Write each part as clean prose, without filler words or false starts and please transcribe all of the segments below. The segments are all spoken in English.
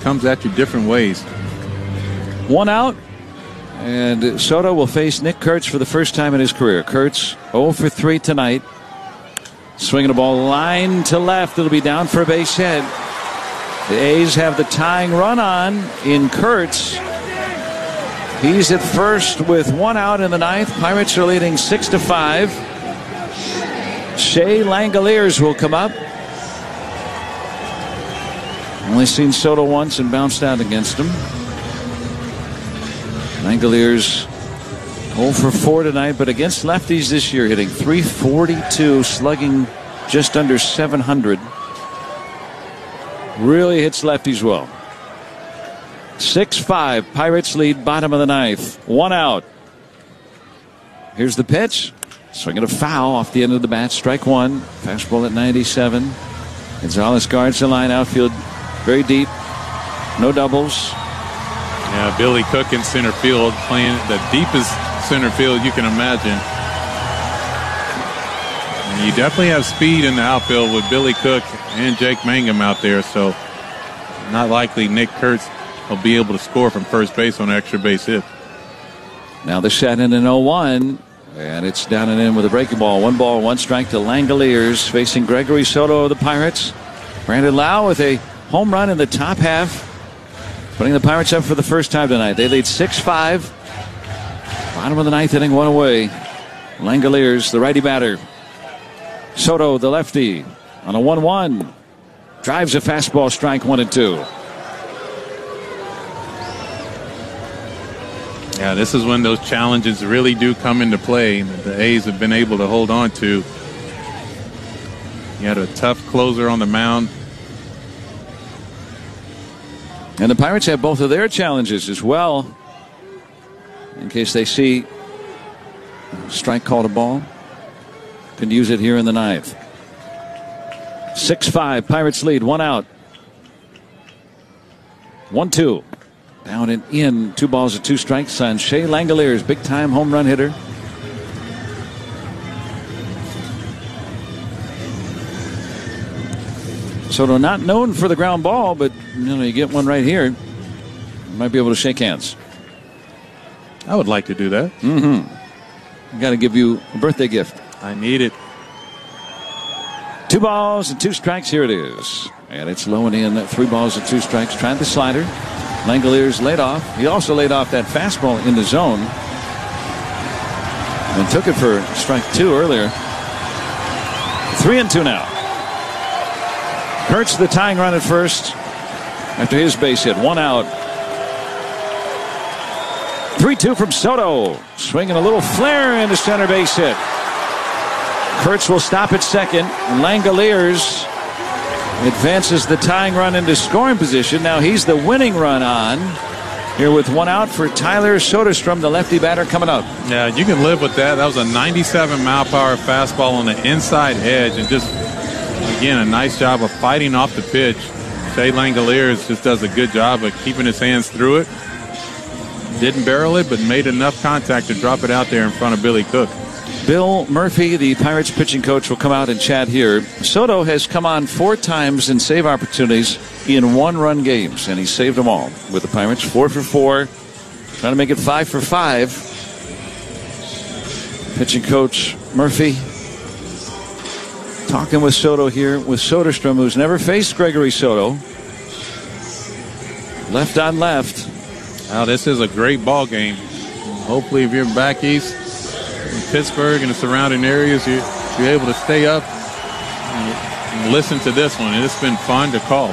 comes at you different ways. 1 out, and Soto will face Nick Kurtz for the first time in his career. Kurtz 0 for 3 tonight. Swinging the ball line to left. It'll be down for a base hit. The A's have the tying run on in Kurtz. He's at first with 1 out in the ninth. Pirates are leading 6-5. Shea Langoliers will come up. Only seen Soto once and bounced out against him. Langoliers 0 for 4 tonight, but against lefties this year, hitting .342, slugging just under .700. Really hits lefties well. 6-5. Pirates lead, bottom of the ninth. 1 out. Here's the pitch. Swinging a foul off the end of the bat. Strike one. Fastball at 97. Gonzalez guards the line outfield very deep. No doubles. Yeah, Billy Cook in center field, playing the deepest center field you can imagine. And you definitely have speed in the outfield with Billy Cook and Jake Mangum out there, so not likely Nick Kurtz will be able to score from first base on an extra base hit. Now the set in an 0-1, and it's down and in with a breaking ball. 1 ball, 1 strike to Langoliers facing Gregory Soto of the Pirates. Brandon Lau with a home run in the top half, putting the Pirates up for the first time tonight. They lead 6-5. Bottom of the ninth inning, 1 away. Langoliers, the righty batter. Soto, the lefty, on a 1-1. Drives a fastball, strike 1 and 2. Yeah, this is when those challenges really do come into play. The A's have been able to hold on to. You had a tough closer on the mound. And the Pirates have both of their challenges as well, in case they see a strike called a ball. Can use it here in the ninth. 6-5. Pirates lead. 1 out. 1-2. Down and in. 2 balls and 2 strikes on Shea Langoliers, big time home run hitter. Soto not known for the ground ball, but you get one right here, you might be able to shake hands. I would like to do that. I got to give you a birthday gift. I need it. 2 balls and 2 strikes. Here it is. And it's low and in. 3 balls and 2 strikes. Tried the slider. Langoliers laid off. He also laid off that fastball in the zone. And took it for strike 2 earlier. 3-2 now. Kurtz the tying run at first after his base hit. 1 out. 3-2 from Soto. Swinging a little flare into center base hit. Kurtz will stop at second. Langoliers advances the tying run into scoring position. Now he's the winning run on. Here with 1 out for Tyler Soderstrom, the lefty batter coming up. Yeah, you can live with that. That was a 97 mile per hour fastball on the inside edge, and just, again, a nice job of fighting off the pitch. Shea Langoliers just does a good job of keeping his hands through it. Didn't barrel it, but made enough contact to drop it out there in front of Billy Cook. Bill Murphy, the Pirates pitching coach, will come out and chat here. Soto has come on 4 times in save opportunities in 1-run games, and he saved them all with the Pirates. 4 for 4, trying to make it 5 for 5. Pitching coach Murphy talking with Soto here with Soderstrom, who's never faced Gregory Soto. Left on left. Now this is a great ball game. Hopefully, if you're back east in Pittsburgh and the surrounding areas, you're able to stay up and listen to this one. It's been fun to call.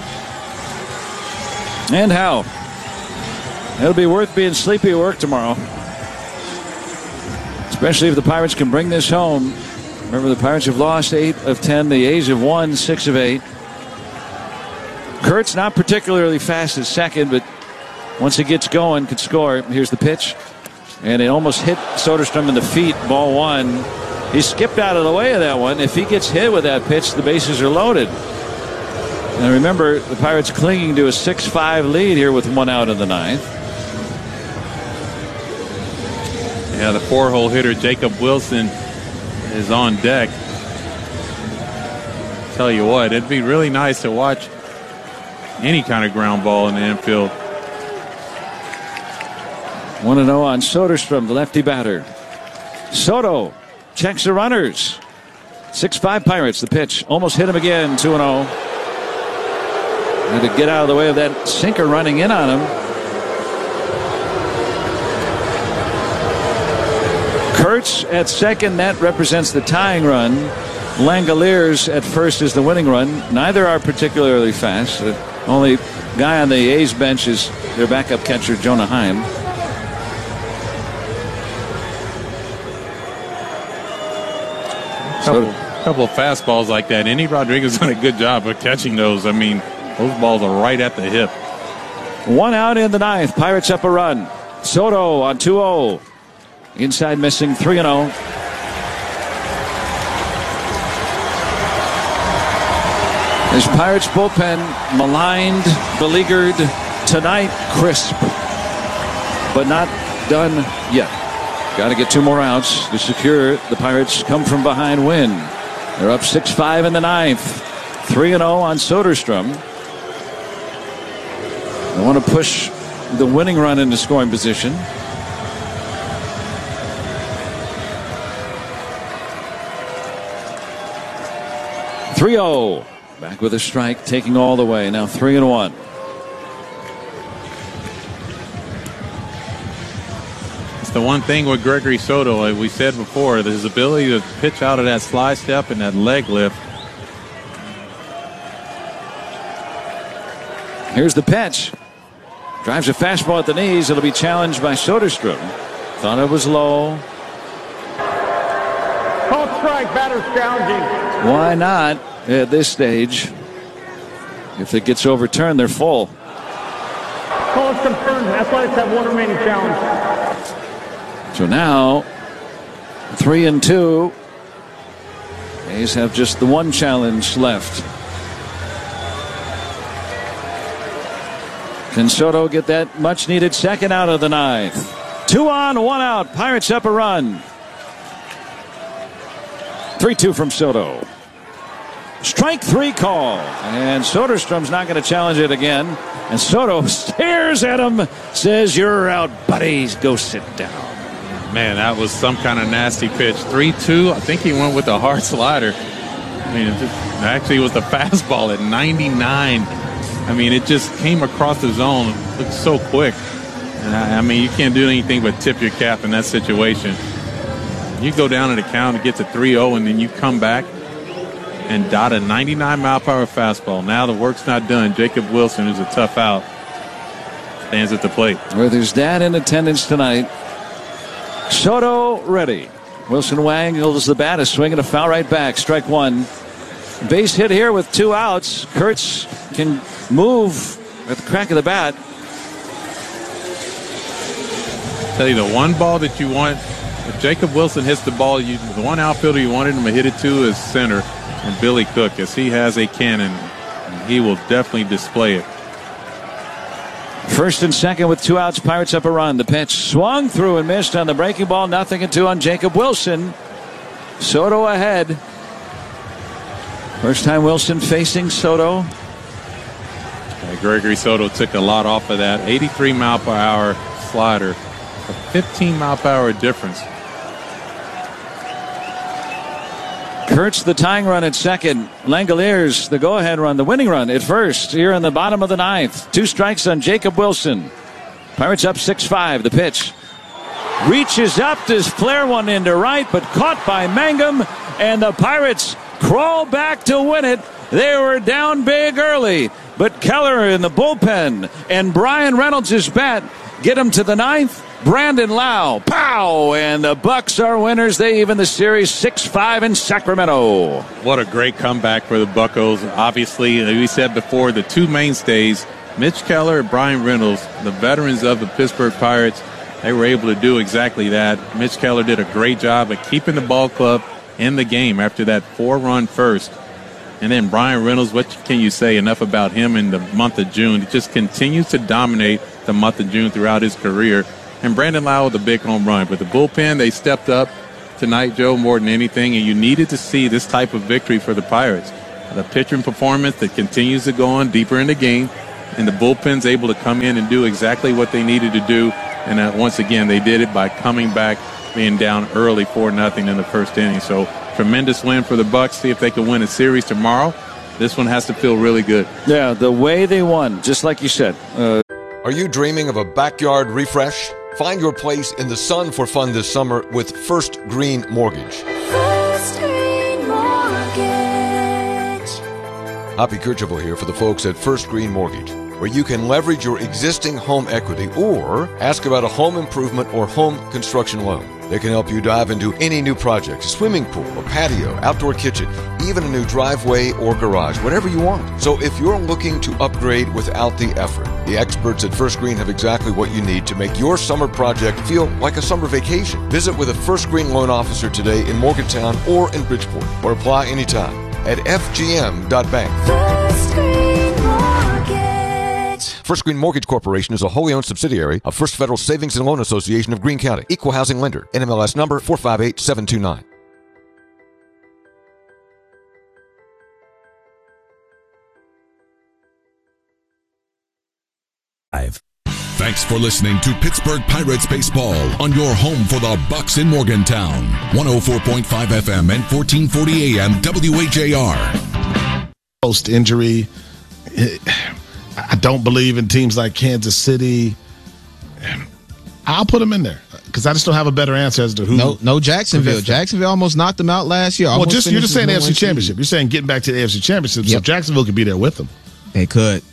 And how? It'll be worth being sleepy at work tomorrow, especially if the Pirates can bring this home. Remember, the Pirates have lost 8 of 10. The A's have won 6 of 8. Kurtz not particularly fast at second, but once he gets going, can score. Here's the pitch. And it almost hit Soderstrom in the feet. Ball 1. He skipped out of the way of that one. If he gets hit with that pitch, the bases are loaded. And remember, the Pirates clinging to a 6-5 lead here with 1 out in the ninth. Yeah, the 4-hole hitter Jacob Wilson is on deck. Tell you what, it'd be really nice to watch any kind of ground ball in the infield. 1-0 on Soderstrom, the lefty batter. Soto checks the runners. 6-5 Pirates. The pitch almost hit him again. 2-0. Had to get out of the way of that sinker running in on him. Kurtz at second. That represents the tying run. Langoliers at first is the winning run. Neither are particularly fast. The only guy on the A's bench is their backup catcher, Jonah Heim. Couple of fastballs like that. Andy Rodriguez done a good job of catching those. I mean, those balls are right at the hip. 1 out in the ninth. Pirates up a run. Soto on 2-0. Inside missing. 3-0. This Pirates bullpen maligned, beleaguered tonight. Crisp, but not done yet. Got to get 2 more outs to secure the Pirates' come from behind win. They're up 6-5 in the ninth. 3-0 on Soderstrom. They want to push the winning run into scoring position. .3-0. Back with a strike, taking all the way. Now 3-1. The one thing with Gregory Soto, like we said before, his ability to pitch out of that slide step and that leg lift. Here's the pitch. Drives a fastball at the knees. It'll be challenged by Soderstrom. Thought it was low. Call strike, batter's challenging. Why not at this stage? If it gets overturned, they're full. Call is confirmed. Athletics have 1 remaining challenge. So now, 3-2. A's have just the 1 challenge left. Can Soto get that much-needed second out of the ninth? 2 on, 1 out. Pirates up a run. 3-2 from Soto. Strike 3 call. And Soderstrom's not going to challenge it again. And Soto stares at him, says, "You're out, buddies. Go sit down." Man, that was some kind of nasty pitch. 3-2. I think he went with a hard slider. I mean, it was the fastball at 99. I mean, it just came across the zone. It looked so quick. And I mean, you can't do anything but tip your cap in that situation. You go down in the count and get to 3-0, and then you come back and dot a 99-mile-per-hour fastball. Now the work's not done. Jacob Wilson, who's a tough out, stands at the plate. With his dad in attendance tonight. Soto ready. Wilson wangles the bat, a swing and a foul right back. Strike 1. Base hit here with 2 outs. Kurtz can move at the crack of the bat. Tell you, the one ball that you want, if Jacob Wilson hits the ball, the one outfielder you wanted him to hit it to is center, and Billy Cook, as he has a cannon. He will definitely display it. First and second with 2 outs. Pirates up a run. The pitch swung through and missed on the breaking ball. 0-2 on Jacob Wilson. Soto ahead. First time Wilson facing Soto. Gregory Soto took a lot off of that. 83-mile-per-hour slider. A 15-mile-per-hour difference. Kurtz the tying run at second. Langoliers the go-ahead run, the winning run at first here in the bottom of the ninth. 2 strikes on Jacob Wilson. Pirates up 6-5. The pitch reaches up to flare one into right, but caught by Mangum, and the Pirates crawl back to win it. They were down big early, but Keller in the bullpen and Brian Reynolds' bat get them to the ninth. Brandon Lau, pow, and the Bucks are winners. They even the series 6-5 in Sacramento. What a great comeback for the Buccos. Obviously, we said before, the 2 mainstays, Mitch Keller and Brian Reynolds, the veterans of the Pittsburgh Pirates, they were able to do exactly that. Mitch Keller did a great job at keeping the ball club in the game after that 4-run first. And then Brian Reynolds, what can you say enough about him in the month of June? He just continues to dominate the month of June throughout his career. And Brandon Lau with a big home run. But the bullpen, they stepped up tonight, Joe, more than anything. And you needed to see this type of victory for the Pirates. The pitching performance that continues to go on deeper in the game. and the bullpen's able to come in and do exactly what they needed to do. And once again, they did it by coming back, being down early 4-0 in the first inning. So tremendous win for the Bucs. See if they can win a series tomorrow. This one has to feel really good. Yeah, the way they won, just like you said. Are you dreaming of a backyard refresh? Find your place in the sun for fun this summer with First Green Mortgage. First Green Mortgage. Hoppy Kercheval here for the folks at First Green Mortgage, where you can leverage your existing home equity or ask about a home improvement or home construction loan. They can help you dive into any new project, swimming pool, a patio, outdoor kitchen, even a new driveway or garage, whatever you want. So if you're looking to upgrade without the effort, the experts at First Green have exactly what you need to make your summer project feel like a summer vacation. Visit with a First Green loan officer today in Morgantown or in Bridgeport, or apply anytime at fgm.bank. First Green Mortgage. First Green Mortgage Corporation is a wholly owned subsidiary of First Federal Savings and Loan Association of Greene County. Equal housing lender. NMLS number 458729. Thanks for listening to Pittsburgh Pirates Baseball on your home for the Bucs in Morgantown. 104.5 FM and 1440 AM WHAR. Post-injury, I don't believe in teams like Kansas City. I'll put them in there because I just don't have a better answer as to who. No Jacksonville. Jacksonville almost knocked them out last year. Well, you're just saying the AFC Championship. You're saying getting back to the AFC Championship, so Jacksonville could be there with them. They could.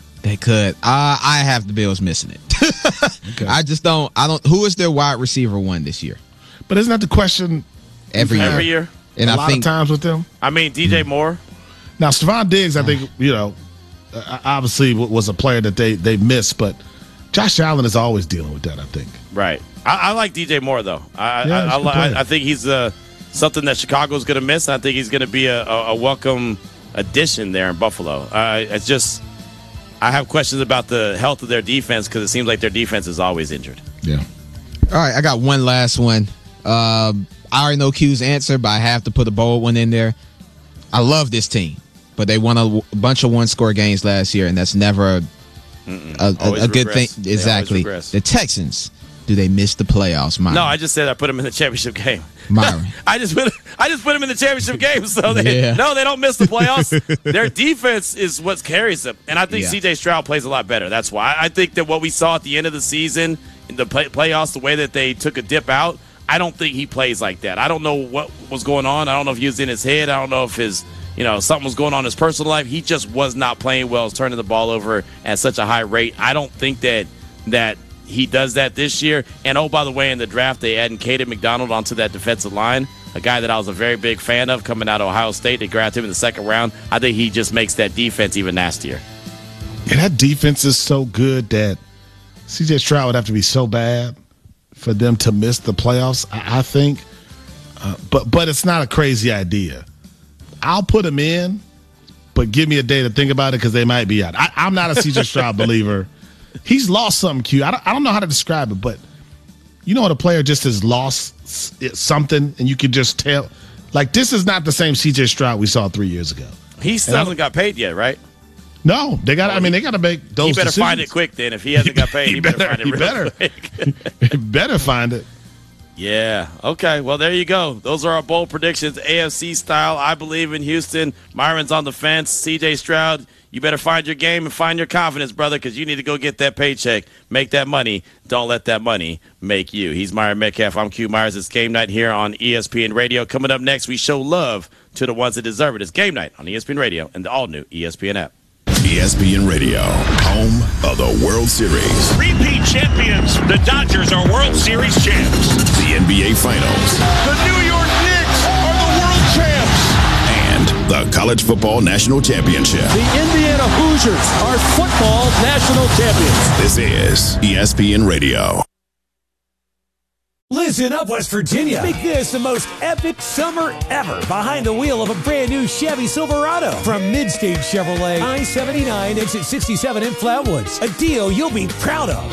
I have the Bills missing it. Okay. I don't. Who is their wide receiver one this year? But isn't that the question every year? And I think times with them. I mean, DJ Moore. Now, Stephon Diggs, I think obviously was a player that they missed, but Josh Allen is always dealing with that. I think. Right. I like DJ Moore though. I think he's something that Chicago's going to miss. I think he's going to be a welcome addition there in Buffalo. It's just. I have questions about the health of their defense because it seems like their defense is always injured. Yeah. All right, I got one last one. I already know Q's answer, but I have to put a bold one in there. I love this team, but they won a bunch of one-score games last year, and that's never a good thing. Exactly. The Texans. Do they miss the playoffs, Myron? No, I just said I put them in the championship game. Myron. I just put them in the championship game, so they don't miss the playoffs. Their defense is what carries them, and I think C.J. Stroud plays a lot better. That's why I think that what we saw at the end of the season in the playoffs, the way that they took a dip out, I don't think he plays like that. I don't know what was going on. I don't know if he was in his head. I don't know if something was going on in his personal life. He just was not playing well. He was turning the ball over at such a high rate. I don't think that he does that this year. And, oh, by the way, in the draft, they added Caden McDonald onto that defensive line, a guy that I was a very big fan of coming out of Ohio State. They grabbed him in the second round. I think he just makes that defense even nastier. And that defense is so good that C.J. Stroud would have to be so bad for them to miss the playoffs, I think. But it's not a crazy idea. I'll put them in, but give me a day to think about it because they might be out. I'm not a C.J. Stroud believer. He's lost something, Q. I don't know how to describe it, but you know when a player just has lost something and you can just tell? Like, this is not the same C.J. Stroud we saw 3 years ago. He still hasn't got paid yet, right? No. They got to make those He better decisions. Find it quick then. If he hasn't got paid, he better find it real quick. He better find it. Yeah. Okay. Well, there you go. Those are our bold predictions, AFC style. I believe in Houston. Myron's on the fence. C.J. Stroud, you better find your game and find your confidence, brother, because you need to go get that paycheck. Make that money. Don't let that money make you. He's Myron Metcalf. I'm Q Myers. It's Game Night here on ESPN Radio. Coming up next, we show love to the ones that deserve it. It's Game Night on ESPN Radio and the all-new ESPN app. ESPN Radio, home of the World Series. Repeat champions, the Dodgers are World Series champs. The NBA Finals. The New York Knicks are the world champs. And the College Football National Championship. The Indiana Hoosiers are football national champions. This is ESPN Radio. Listen up, West Virginia. Make this the most epic summer ever behind the wheel of a brand new Chevy Silverado from Midstage Chevrolet, I-79, exit 67 in Flatwoods. A deal you'll be proud of.